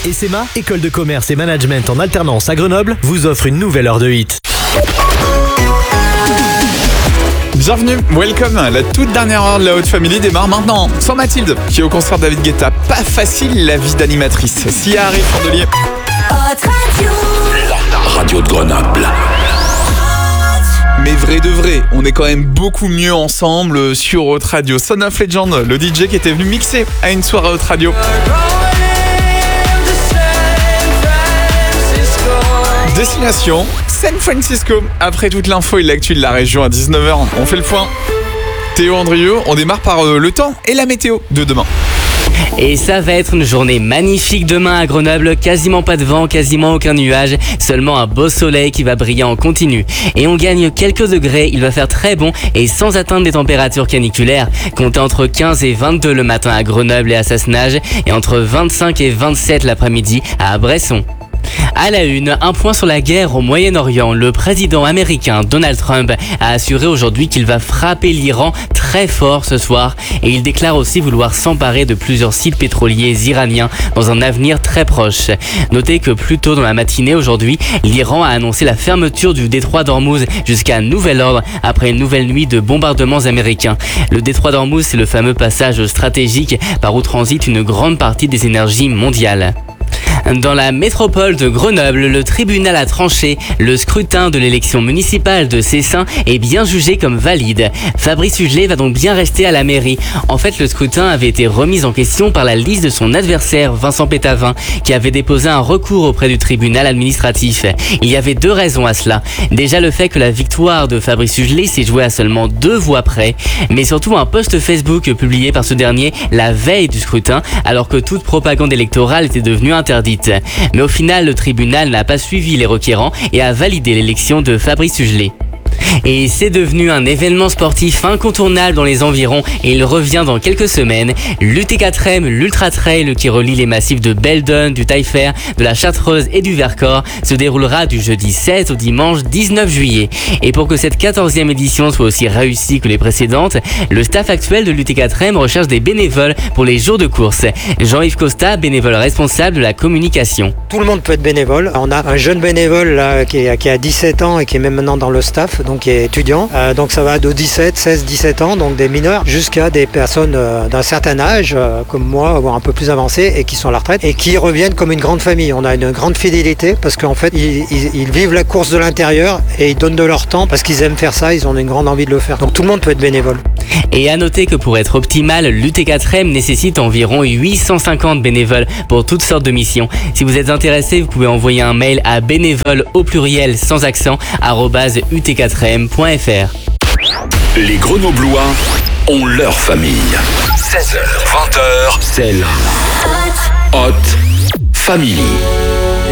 SMA, école de commerce et management en alternance à Grenoble, vous offre une nouvelle heure de hit. Bienvenue, welcome. La toute dernière heure de la Haute Family démarre maintenant. Sans Mathilde, qui est au concert David Guetta. Pas facile la vie d'animatrice. Sia arrive Chandelier. La radio de Grenoble. Mais vrai de vrai, on est quand même beaucoup mieux ensemble sur Haute Radio. Son of Legend, le DJ qui était venu mixer à une soirée Haute Radio. Destination San Francisco. Après toute l'info et l'actu de la région à 19h, on fait le point. Théo Andrieux, on démarre par le temps et la météo de demain. Et ça va être une journée magnifique demain à Grenoble, quasiment pas de vent, quasiment aucun nuage, seulement un beau soleil qui va briller en continu. Et on gagne quelques degrés, il va faire très bon et sans atteindre des températures caniculaires. Comptez entre 15 et 22 le matin à Grenoble et à Sassenage et entre 25 et 27 l'après-midi à Bresson. À la une, un point sur la guerre au Moyen-Orient. Le président américain Donald Trump a assuré aujourd'hui qu'il va frapper l'Iran très fort ce soir et il déclare aussi vouloir s'emparer de plusieurs sites pétroliers iraniens dans un avenir très proche. Notez que plus tôt dans la matinée aujourd'hui, l'Iran a annoncé la fermeture du détroit d'Ormuz jusqu'à nouvel ordre après une nouvelle nuit de bombardements américains. Le détroit d'Ormuz, c'est le fameux passage stratégique par où transite une grande partie des énergies mondiales. Dans la métropole de Grenoble, le tribunal a tranché. Le scrutin de l'élection municipale de Cessin est bien jugé comme valide. Fabrice Hugelet va donc bien rester à la mairie. En fait, le scrutin avait été remis en question par la liste de son adversaire, Vincent Pétavin, qui avait déposé un recours auprès du tribunal administratif. Il y avait deux raisons à cela. Déjà le fait que la victoire de Fabrice Hugelet s'est jouée à seulement 2 voix près, mais surtout un post Facebook publié par ce dernier la veille du scrutin, alors que toute propagande électorale était devenue interdite. Mais au final, le tribunal n'a pas suivi les requérants et a validé l'élection de Fabrice Hugelet. Et c'est devenu un événement sportif incontournable dans les environs et il revient dans quelques semaines. L'UT4M, l'Ultra Trail qui relie les massifs de Beldon, du Taillefer, de la Chartreuse et du Vercors se déroulera du jeudi 16 au dimanche 19 juillet. Et pour que cette 14e édition soit aussi réussie que les précédentes, le staff actuel de l'UT4M recherche des bénévoles pour les jours de course. Jean-Yves Costa, bénévole responsable de la communication. Tout le monde peut être bénévole. On a un jeune bénévole là, qui a 17 ans et qui est même maintenant dans le staff, donc qui est étudiant. Donc ça va de 16-17 ans, donc des mineurs, jusqu'à des personnes d'un certain âge, comme moi, voire un peu plus avancées, et qui sont à la retraite, et qui reviennent comme une grande famille. On a une grande fidélité, parce qu'en fait, ils vivent la course de l'intérieur, et ils donnent de leur temps, parce qu'ils aiment faire ça, ils ont une grande envie de le faire. Donc tout le monde peut être bénévole. Et à noter que pour être optimal, l'UT4M nécessite environ 850 bénévoles pour toutes sortes de missions. Si vous êtes intéressé, vous pouvez envoyer un mail à bénévoles au pluriel sans accent @ut4m.fr. Les Grenoblois ont leur famille. 16h, 20h, c'est la Haute Family.